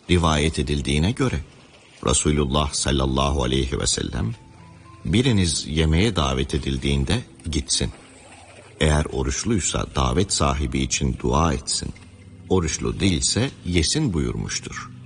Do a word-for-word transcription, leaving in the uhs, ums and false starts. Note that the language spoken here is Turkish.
Rivayet edildiğine göre Resulullah sallallahu aleyhi ve sellem, biriniz yemeğe davet edildiğinde gitsin. Eğer oruçluysa davet sahibi için dua etsin. Oruçlu değilse yesin buyurmuştur.